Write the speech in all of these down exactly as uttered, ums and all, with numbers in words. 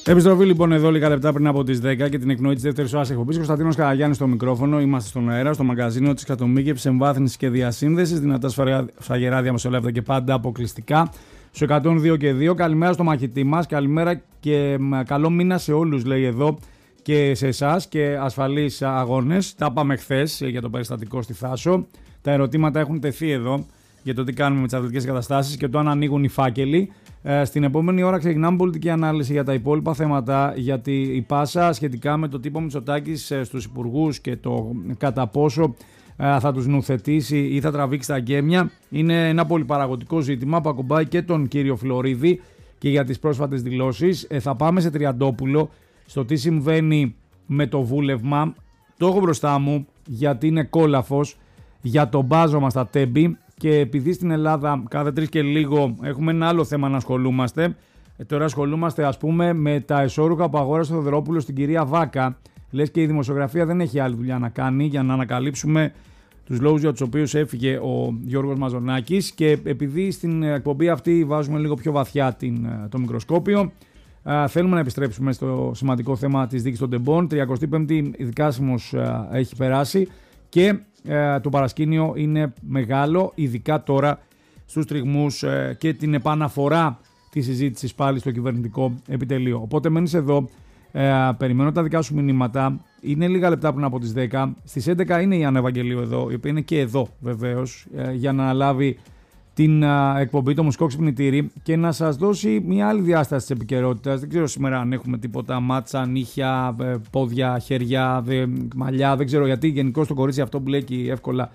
Επιστροφή λοιπόν εδώ λίγα λεπτά πριν από τις δέκα και την εκπνοή της δεύτερης ώρας εκπομπής. Κωνσταντίνος Καραγιάννης στο μικρόφωνο. Είμαστε στον αέρα, στο μαγκαζίνο της κατομίκευσης, εμβάθυνσης και διασύνδεσης. Δυνατά σφαγερά διαμεσολεύεται και πάντα αποκλειστικά στο εκατόν δύο και δύο. Καλημέρα στο μαχητή μας. Καλημέρα και καλό μήνα σε όλους, λέει εδώ, και σε εσάς και ασφαλείς αγώνες. Τα είπαμε χθες για το περιστατικό στη Θάσο. Τα ερωτήματα έχουν τεθεί εδώ για το τι κάνουμε με τις αθλητικές καταστάσεις και το αν ανοίγουν οι φάκελοι. Ε, στην επόμενη ώρα ξεκινάμε πολιτική ανάλυση για τα υπόλοιπα θέματα, γιατί η πάσα σχετικά με το τύπο Μητσοτάκης στους υπουργούς και το κατά πόσο ε, θα τους νουθετήσει ή θα τραβήξει τα γκέμια είναι ένα πολυπαραγωγικό ζήτημα που ακουμπάει και τον κύριο Φλωρίδη και για τις πρόσφατες δηλώσεις. Ε, θα πάμε σε Τριαντόπουλο στο τι συμβαίνει με το βούλευμα. Το έχω μπροστά μου γιατί είναι κόλαφος για το μπάζωμα στα Τέμπη. Και επειδή στην Ελλάδα κάθε τρεις και λίγο έχουμε ένα άλλο θέμα να ασχολούμαστε, ε, τώρα ασχολούμαστε ας πούμε με τα εσώρουχα που αγόρασε ο Θεοδωρόπουλος στην κυρία Βάκα. Λες και η δημοσιογραφία δεν έχει άλλη δουλειά να κάνει για να ανακαλύψουμε τους λόγους για τους οποίους έφυγε ο Γιώργος Μαζονάκης. Και επειδή στην εκπομπή αυτή βάζουμε λίγο πιο βαθιά την, το μικροσκόπιο, ε, θέλουμε να επιστρέψουμε στο σημαντικό θέμα της δίκης των τεμπών. τριακοστή πέμπτη δικάσιμος ε, έχει περάσει και Ε, το παρασκήνιο είναι μεγάλο, ειδικά τώρα στους τριγμούς ε, και την επαναφορά της συζήτησης πάλι στο κυβερνητικό επιτελείο. Οπότε μένεις εδώ, ε, περιμένω τα δικά σου μηνύματα. Είναι λίγα λεπτά πριν από τις δέκα. Στις έντεκα είναι η Άννα Ευαγγελίου εδώ, η οποία είναι και εδώ βεβαίως, ε, για να λάβει την ε, εκπομπή, το μουσικό ξυπνητήρι και να σας δώσει μια άλλη διάσταση της επικαιρότητας. Δεν ξέρω σήμερα αν έχουμε τίποτα μάτσα, νύχια, ε, πόδια, χέρια, δε, μαλλιά, δεν ξέρω γιατί. Γενικώς το κορίτσι αυτό μπλέκει εύκολα.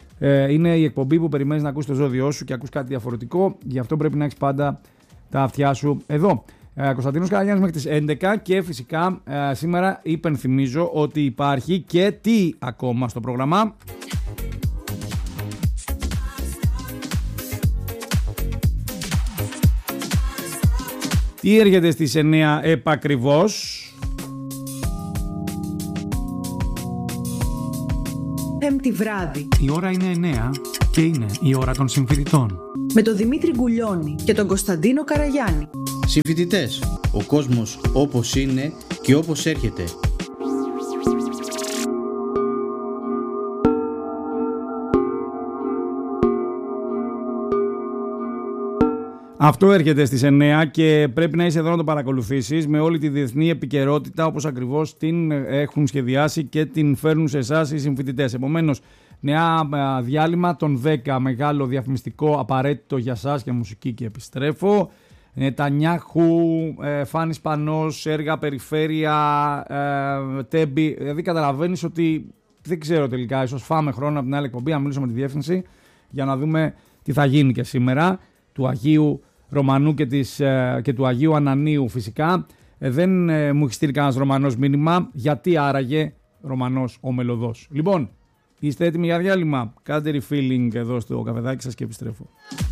Ε, είναι η εκπομπή που περιμένεις να ακούσεις το ζώδιό σου και ακούς κάτι διαφορετικό. Γι' αυτό πρέπει να έχεις πάντα τα αυτιά σου εδώ. Ε, Κωνσταντίνος Καραγιάννης μέχρι τις έντεκα και φυσικά ε, σήμερα υπενθυμίζω ότι υπάρχει και τι ακόμα στο πρόγραμμα. Τι έρχεται στις εννέα επακριβώς. Πέμπτη βράδυ. Η ώρα είναι εννέα και είναι η ώρα των συμφοιτητών. Με τον Δημήτρη Γκουλιώνη και τον Κωνσταντίνο Καραγιάννη. Συμφοιτητές, ο κόσμος όπως είναι και όπως έρχεται. Αυτό έρχεται στις εννέα και πρέπει να είσαι εδώ να το παρακολουθήσεις με όλη τη διεθνή επικαιρότητα όπως ακριβώς την έχουν σχεδιάσει και την φέρνουν σε εσάς οι συμφοιτητές. Επομένως, νέα διάλειμμα των δέκα, μεγάλο διαφημιστικό απαραίτητο για σας και μουσική και επιστρέφω. Νετανιάχου, ε, Φάνης Πανός, έργα περιφέρεια, ε, Τέμπη. Δηλαδή καταλαβαίνεις ότι δεν ξέρω τελικά, ίσως φάμε χρόνο από την άλλη εκπομπή να μιλήσω με τη διεύθυνση για να δούμε τι θα γίνει και σήμερα του Αγίου Ρωμανού και, της, και του Αγίου Ανανίου φυσικά. Ε, δεν ε, μου έχει στείλει κανένας Ρωμανός μήνυμα. Γιατί άραγε Ρωμανός ο Μελωδός. Λοιπόν, είστε έτοιμοι για διάλειμμα? Κάντε refilling εδώ στο καφεδάκι σας και επιστρέφω.